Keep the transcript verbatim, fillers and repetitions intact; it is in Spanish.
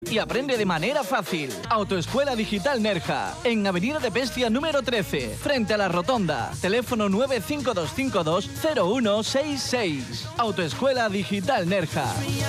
Y aprende de manera fácil. Autoescuela Digital Nerja, en Avenida de Pescia número trece, frente a la Rotonda. Teléfono nueve cinco dos cinco dos cero uno seis seis. Autoescuela Digital Nerja.